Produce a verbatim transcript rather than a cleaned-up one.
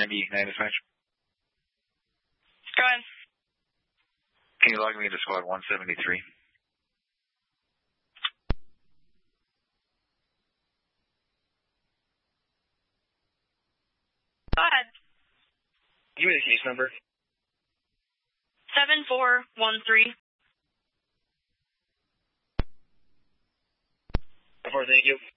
ninety-nine dispatch. Go ahead. Can you log me to squad one seventy-three? Go ahead. Give me the case number. seven four one three. Thank you.